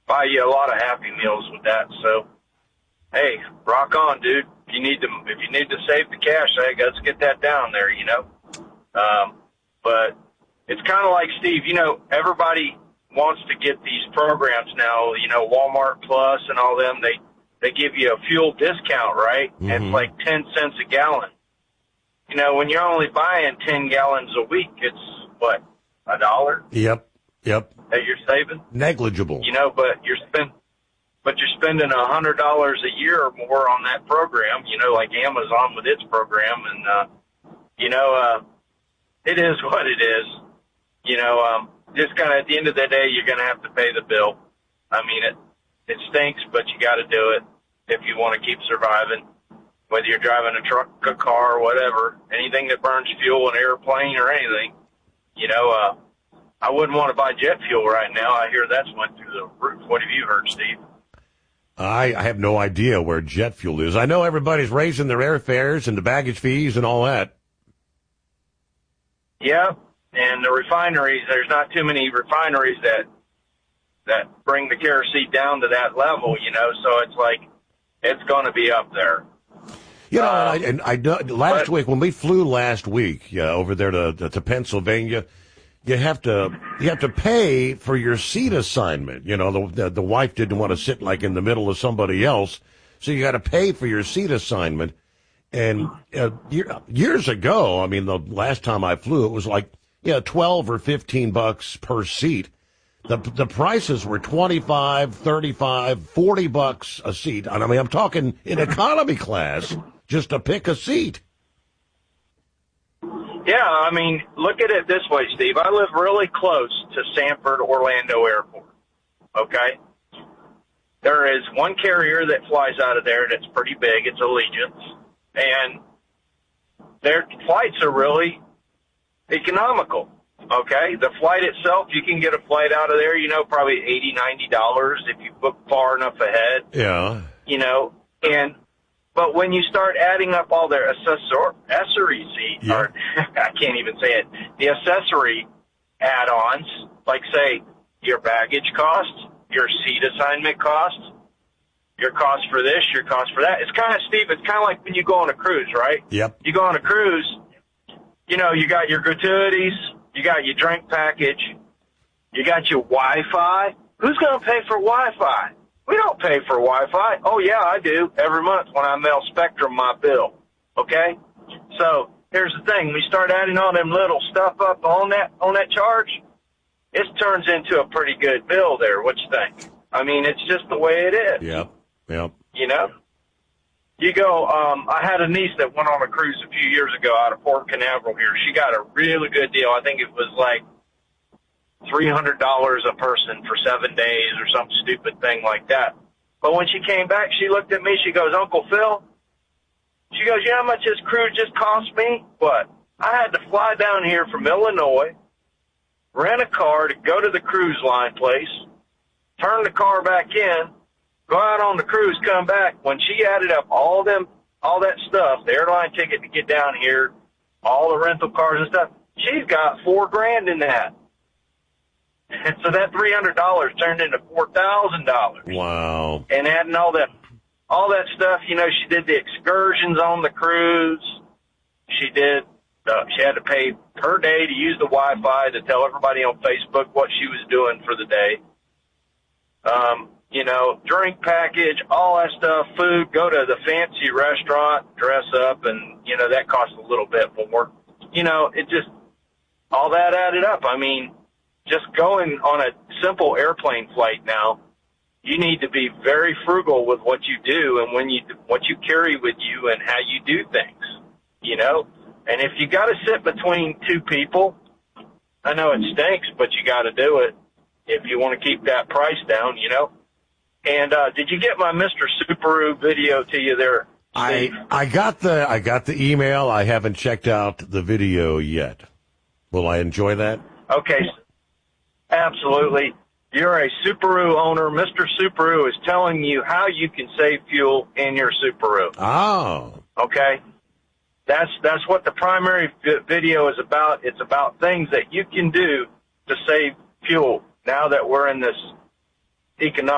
buy you a lot of Happy Meals with that. So, hey, rock on, dude. If you need to save the cash, hey, let's get that down there, you know. But it's kind of like, Steve, you know, everybody wants to get these programs now, you know, Walmart Plus and all them, they give you a fuel discount, right? Mm-hmm. And it's like 10 cents a gallon. You know, when you're only buying 10 gallons a week, it's what, $1? Yep. That you're saving? Negligible. You know, but you're spending $100 a year or more on that program, you know, like Amazon with its program. And, you know, it is what it is. You know, just kind of at the end of the day, you're going to have to pay the bill. I mean, it stinks, but you got to do it if you want to keep surviving, whether you're driving a truck, a car, or whatever, anything that burns fuel, an airplane or anything. You know, I wouldn't want to buy jet fuel right now. I hear that's went through the roof. What have you heard, Steve? I have no idea where jet fuel is. I know everybody's raising their airfares and the baggage fees and all that. Yeah, and the refineries, there's not too many refineries that bring the kerosene down to that level, you know, so it's like it's going to be up there. You know, last week, when we flew last week over there to Pennsylvania, you have to pay for your seat assignment. You know, the wife didn't want to sit like in the middle of somebody else, so you got to pay for your seat assignment. And years ago, I mean, the last time I flew, it was like $12 or $15 per seat. The prices were $25, $35, $40 a seat. And I mean, I'm talking in economy class just to pick a seat. Yeah, I mean, look at it this way, Steve. I live really close to Sanford Orlando Airport, okay? There is one carrier that flies out of there that's pretty big. It's Allegiant. And their flights are really economical, okay? The flight itself, you can get a flight out of there, you know, probably $80, $90 if you book far enough ahead. Yeah. You know, but when you start adding up all their accessories, or I can't even say it, the accessory add-ons, like, say, your baggage cost, your seat assignment cost, your cost for this, your cost for that. It's kind of, Steve, it's kind of like when you go on a cruise, right? Yep. You go on a cruise, you know, you got your gratuities, you got your drink package, you got your Wi-Fi. Who's going to pay for Wi-Fi? We don't pay for Wi-Fi. Oh, yeah, I do every month when I mail Spectrum my bill, okay? So here's the thing. We start adding all them little stuff up on that charge, it turns into a pretty good bill there. What you think? I mean, it's just the way it is. Yep. You know? You go, I had a niece that went on a cruise a few years ago out of Port Canaveral here. She got a really good deal. I think it was like $300 a person for 7 days or some stupid thing like that. But when she came back, she looked at me, she goes, Uncle Phil, she goes, you know how much this cruise just cost me? What? I had to fly down here from Illinois, rent a car to go to the cruise line place, turn the car back in, go out on the cruise, come back. When she added up all that stuff, the airline ticket to get down here, all the rental cars and stuff, she's got $4,000 in that. And so that $300 turned into $4,000. Wow. And adding all that stuff, you know, she did the excursions on the cruise. She had to pay per day to use the Wi-Fi to tell everybody on Facebook what she was doing for the day. You know, drink package, all that stuff, food, go to the fancy restaurant, dress up, and, you know, that costs a little bit more. You know, it just, all that added up. I mean, just going on a simple airplane flight now, you need to be very frugal with what you do and what you carry with you and how you do things, you know? And if you got to sit between two people, I know it stinks, but you got to do it if you want to keep that price down, you know? And did you get my Mr. Subaru video to you there, Steve? I got the email. I haven't checked out the video yet. Will I enjoy that? Okay. Absolutely. You're a Subaru owner. Mr. Subaru is telling you how you can save fuel in your Subaru. Oh. Okay? That's what the primary video is about. It's about things that you can do to save fuel now that we're in this economic